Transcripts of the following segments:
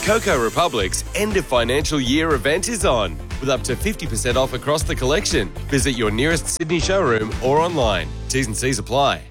Coco Republic's end of financial year event is on, with up to 50% off across the collection. Visit your nearest Sydney showroom or online. T's and C's apply.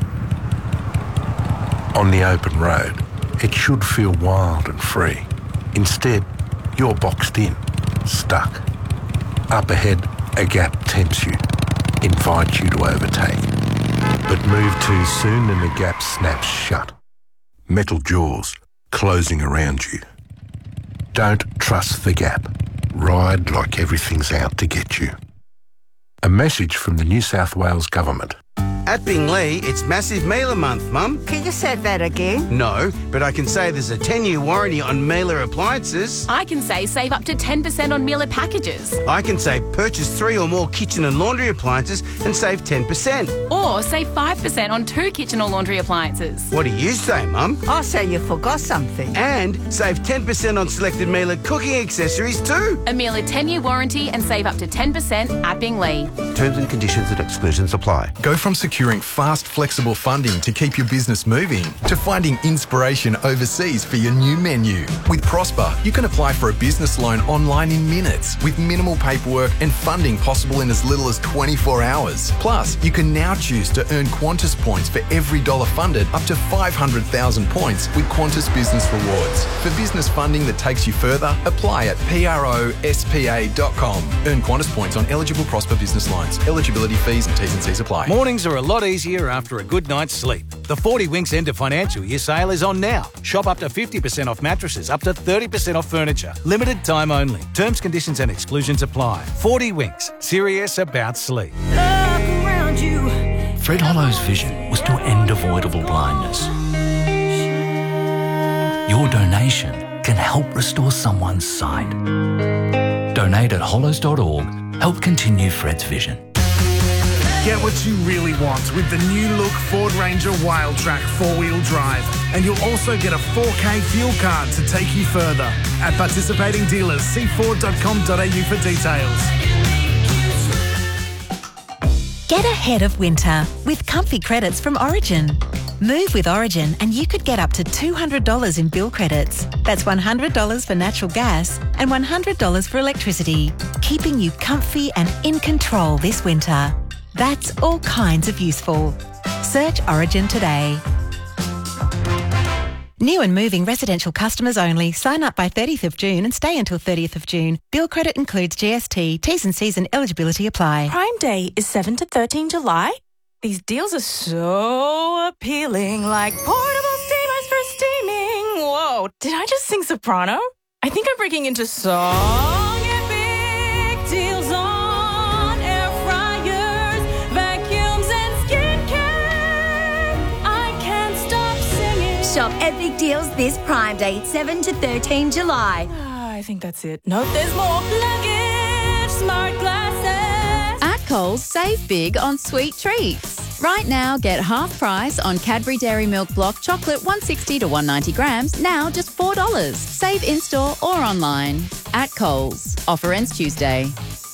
On the open road, it should feel wild and free. Instead, you're boxed in, stuck. Up ahead, a gap tempts you, invites you to overtake. But move too soon and the gap snaps shut. Metal jaws closing around you. Don't trust the gap. Ride like everything's out to get you. A message from the New South Wales Government. At Binglee, it's Massive Mealer Month, Mum. Can you say that again? No, but I can say there's a 10-year warranty on Mealer appliances. I can say save up to 10% on Mealer packages. I can say purchase 3 or more kitchen and laundry appliances and save 10%. Or save 5% on 2 kitchen or laundry appliances. What do you say, Mum? I say you forgot something. And save 10% on selected Mealer cooking accessories too. A Mealer 10-year warranty and save up to 10% at Binglee. Terms and conditions and exclusions apply. Go from securing fast, flexible funding to keep your business moving to finding inspiration overseas for your new menu. With Prosper, you can apply for a business loan online in minutes with minimal paperwork and funding possible in as little as 24 hours. Plus, you can now choose to earn Qantas points for every dollar funded up to 500,000 points with Qantas Business Rewards. For business funding that takes you further, apply at prospa.com. Earn Qantas points on eligible Prosper business loans. Eligibility fees and T's and C's apply. Mornings are a lot easier after a good night's sleep. The 40 Winks end of financial year sale is on now. Shop up to 50% off mattresses, up to 30% off furniture. Limited time only. Terms, conditions and exclusions apply. 40 Winks. Serious about sleep. Fred Hollow's vision was to end avoidable blindness. Your donation can help restore someone's sight. Donate at hollows.org. Help continue Fred's vision. Get what you really want with the new look Ford Ranger Wildtrak 4-wheel drive. And you'll also get a 4K fuel card to take you further. At participating dealers, see ford.com.au for details. Get ahead of winter with comfy credits from Origin. Move with Origin and you could get up to $200 in bill credits. That's $100 for natural gas and $100 for electricity, keeping you comfy and in control this winter. That's all kinds of useful. Search Origin today. New and moving residential customers only. Sign up by 30th of June and stay until 30th of June. Bill credit includes GST. T's and C's and eligibility apply. Prime Day is 7 to 13 July. These deals are so appealing, like portable steamers for steaming. Whoa, did I just sing soprano? I think I'm breaking into song. Epic deals on air fryers, vacuums and skincare. I can't stop singing. Shop epic deals this Prime Day, 7 to 13 July. I think that's it. Nope, there's more. Luggage, smart glasses. At Coles, save big on sweet treats. Right now, get half price on Cadbury Dairy Milk Block Chocolate 160 to 190 grams, now just $4. Save in-store or online. At Coles. Offer ends Tuesday.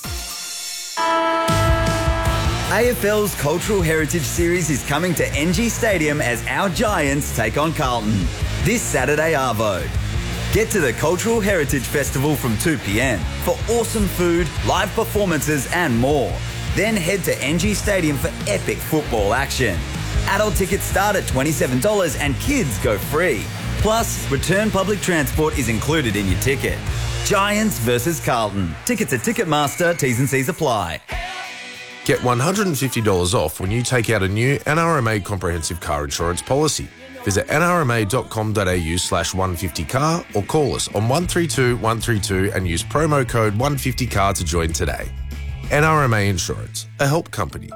AFL's Cultural Heritage Series is coming to NG Stadium as our Giants take on Carlton. This Saturday arvo. Get to the Cultural Heritage Festival from 2 p.m. for awesome food, live performances and more. Then head to NG Stadium for epic football action. Adult tickets start at $27 and kids go free. Plus, return public transport is included in your ticket. Giants versus Carlton. Tickets at Ticketmaster, T's and C's apply. Get $150 off when you take out a new NRMA comprehensive car insurance policy. Visit nrma.com.au/150car or call us on 132 132 and use promo code 150car to join today. NRMA Insurance, a help company.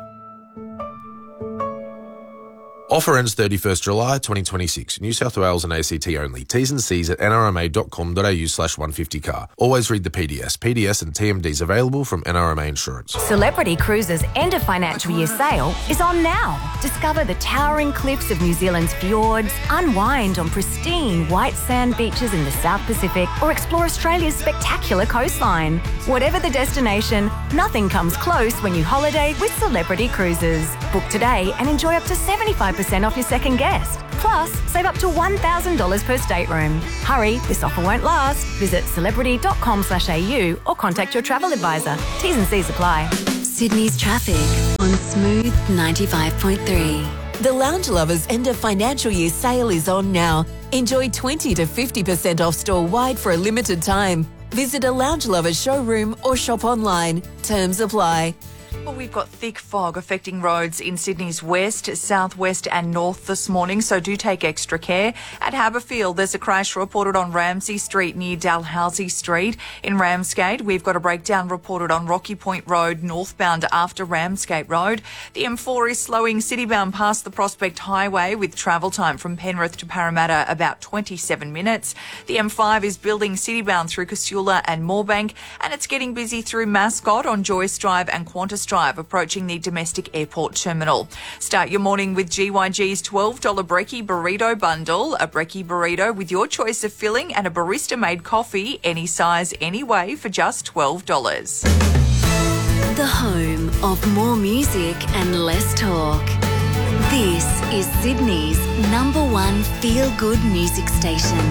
Offer ends 31st July 2026. New South Wales and ACT only. T's and C's at nrma.com.au/150car. Always read the PDS. PDS and TMDs available from NRMA Insurance. Celebrity Cruises' end of financial year sale is on now. Discover the towering cliffs of New Zealand's fjords, unwind on pristine white sand beaches in the South Pacific, or explore Australia's spectacular coastline. Whatever the destination, nothing comes close when you holiday with Celebrity Cruises. Book today and enjoy up to 75% off your second guest. Plus, save up to $1,000 per stateroom. Hurry, this offer won't last. Visit celebrity.com/au or contact your travel advisor. T's and C's apply. Sydney's traffic on Smooth 95.3. The Lounge Lovers End of Financial Year sale is on now. Enjoy 20 to 50% off store-wide for a limited time. Visit a Lounge Lovers showroom or shop online. Terms apply. Well, we've got thick fog affecting roads in Sydney's west, southwest and north this morning, so do take extra care. At Haberfield, there's a crash reported on Ramsay Street near Dalhousie Street. In Ramsgate, we've got a breakdown reported on Rocky Point Road northbound after Ramsgate Road. The M4 is slowing citybound past the Prospect Highway with travel time from Penrith to Parramatta about 27 minutes. The M5 is building citybound through Casula and Moorebank, and it's getting busy through Mascot on Joyce Drive and Qantas Drive, approaching the domestic airport terminal. Start your morning with GYG's $12 Brekkie Burrito Bundle. A Brekkie burrito with your choice of filling and a barista-made coffee, any size, any way, for just $12. The home of more music and less talk. This is Sydney's #1 feel-good music station.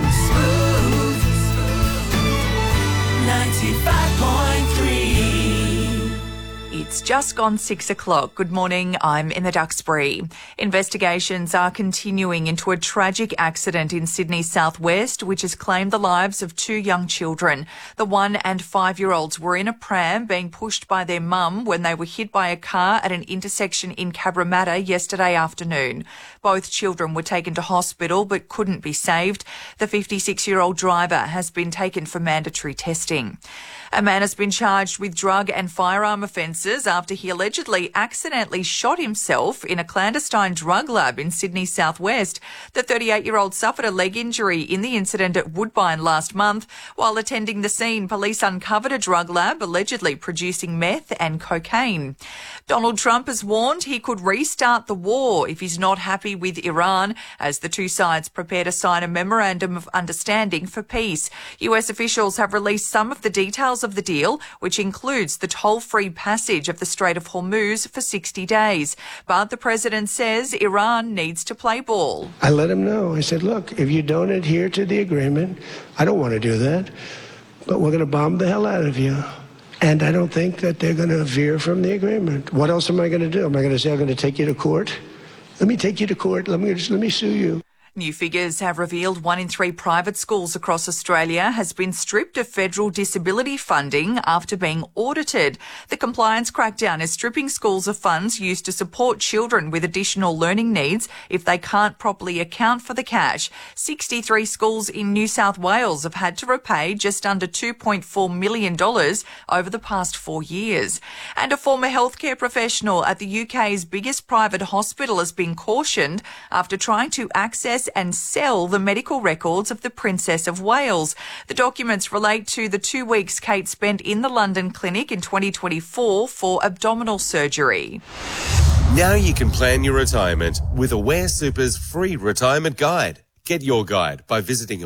95.3. It's just gone 6 o'clock. Good morning, I'm Emma Duxbury. Investigations are continuing into a tragic accident in Sydney's southwest, which has claimed the lives of 2 young children. The 1 and 5-year-olds were in a pram being pushed by their mum when they were hit by a car at an intersection in Cabramatta yesterday afternoon. Both children were taken to hospital but couldn't be saved. The 56-year-old driver has been taken for mandatory testing. A man has been charged with drug and firearm offences after he allegedly accidentally shot himself in a clandestine drug lab in Sydney's southwest. The 38-year-old suffered a leg injury in the incident at Woodbine last month. While attending the scene, police uncovered a drug lab allegedly producing meth and cocaine. Donald Trump has warned he could restart the war if he's not happy with Iran, as the two sides prepare to sign a memorandum of understanding for peace. US officials have released some of the details of the deal, which includes the toll-free passage of the Strait of Hormuz for 60 days. But the president says Iran needs to play ball. I let him know. I said, look, if you don't adhere to the agreement, I don't want to do that, but we're going to bomb the hell out of you. And I don't think that they're going to veer from the agreement. What else am I going to do? Am I going to say I'm going to take you to court? Let me take you to court. Let me sue you. New figures have revealed 1 in 3 private schools across Australia has been stripped of federal disability funding after being audited. The compliance crackdown is stripping schools of funds used to support children with additional learning needs if they can't properly account for the cash. 63 schools in New South Wales have had to repay just under $2.4 million over the past 4 years. And a former healthcare professional at the UK's biggest private hospital has been cautioned after trying to access and sell the medical records of the Princess of Wales. The documents relate to the 2 weeks Kate spent in the London clinic in 2024 for abdominal surgery. Now you can plan your retirement with Aware Super's free retirement guide. Get your guide by visiting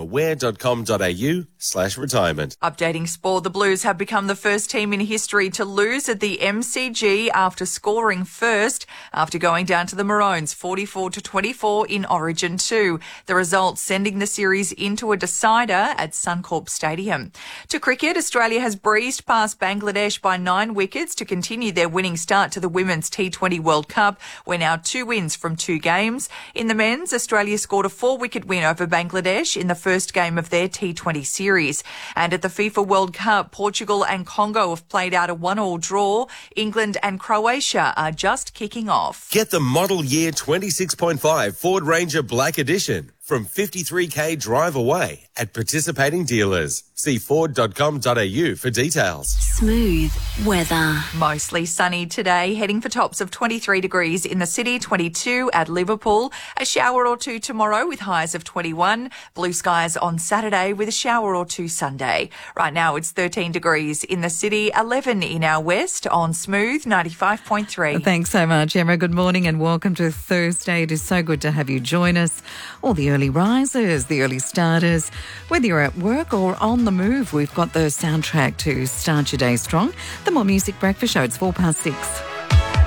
aware.com.au/retirement. Updating sport, the Blues have become the first team in history to lose at the MCG after scoring first, after going down to the Maroons 44-24 in Origin 2. The result sending the series into a decider at Suncorp Stadium. To cricket, Australia has breezed past Bangladesh by 9 wickets to continue their winning start to the Women's T20 World Cup. We're now 2 wins from 2 games. In the men's, Australia scored a 4-wicket win over Bangladesh in the first game of their T20 series. And at the FIFA World Cup, Portugal and Congo have played out a 1-1 draw. England and Croatia are just kicking off. Get the model year 26.5 Ford Ranger Black Edition from 53k drive away at participating dealers. See Ford.com.au for details. Smooth weather. Mostly sunny today, heading for tops of 23 degrees in the city, 22 at Liverpool. A shower or 2 tomorrow with highs of 21. Blue skies on Saturday with a shower or 2 Sunday. Right now it's 13 degrees in the city, 11 in our west on Smooth 95.3. Thanks so much, Emma. Good morning and welcome to Thursday. It is so good to have you join us. All the early risers, the early starters, whether you're at work or on the move, we've got the soundtrack to start your day strong. The More Music Breakfast Show, it's 6:04.